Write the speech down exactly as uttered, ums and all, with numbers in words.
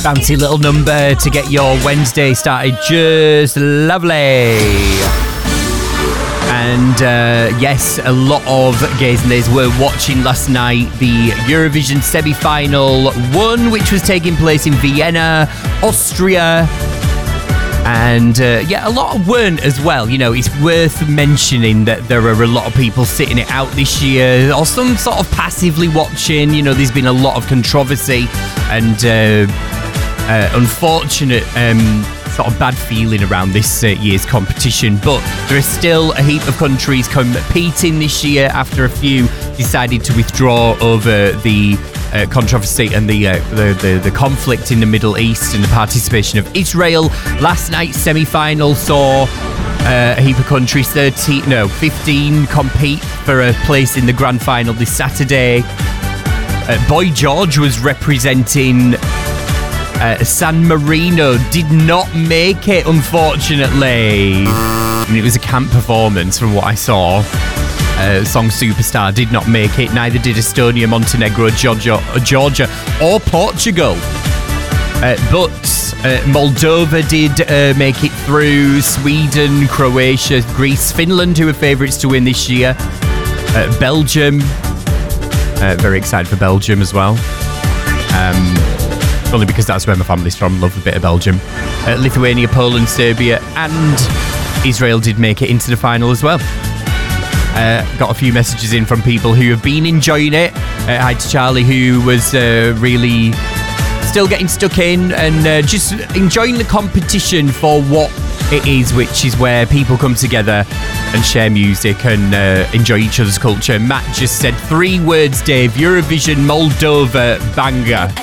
Bouncy little number to get your Wednesday started just lovely. And uh, yes, a lot of gays and theys were watching last night the Eurovision semi-final one, which was taking place in Vienna, Austria. And uh, yeah, a lot weren't as well. You know, it's worth mentioning that there are a lot of people sitting it out this year, or some sort of passively watching. You know, there's been a lot of controversy and uh, uh, unfortunate um, sort of bad feeling around this uh, year's competition. But there are still a heap of countries competing this year after a few decided to withdraw over the Uh, controversy and the, uh, the, the the conflict in the Middle East and the participation of Israel. Last night's semi-final saw uh, a heap of countries, thirteen, no, fifteen compete for a place in the grand final this Saturday. Uh, Boy George was representing uh, San Marino, did not make it, unfortunately. I mean, it was a camp performance from what I saw. Uh, song Superstar did not make it. Neither did Estonia, Montenegro, Georgia, Georgia or Portugal. Uh, but uh, Moldova did uh, make it through. Sweden, Croatia, Greece, Finland, who are favourites to win this year. Uh, Belgium. Uh, very excited for Belgium as well. Um, only because that's where my family's from. Love a bit of Belgium. Uh, Lithuania, Poland, Serbia and Israel did make it into the final as well. Uh, got a few messages in from people who have been enjoying it. Uh, hi to Charlie, who was uh, really still getting stuck in and uh, just enjoying the competition for what it is, which is where people come together and share music and uh, enjoy each other's culture. Matt just said three words, Dave. Eurovision Moldova banger.